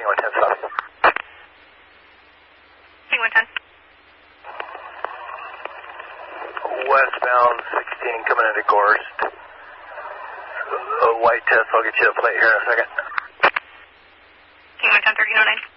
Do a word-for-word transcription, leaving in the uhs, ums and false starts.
one ten south. King one ten. Westbound sixteen coming into Gorst. A white test, I'll get you a plate here in a second. King one ten, thirteen oh nine.